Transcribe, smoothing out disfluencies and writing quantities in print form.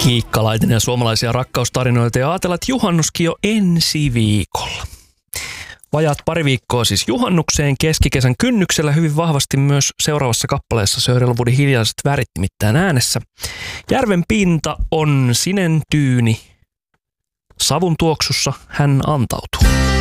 Kiikka Laitinen ja suomalaisia rakkaustarinoita ja ajatellaan, että juhannuskin jo ensi viikolla. Vajaat pari viikkoa siis juhannukseen keskikesän kynnyksellä hyvin vahvasti myös seuraavassa kappaleessa Sir Elwoodin Hiljaiset värit nimittäin äänessä. Järven pinta on sinen tyyni, savun tuoksussa hän antautuu.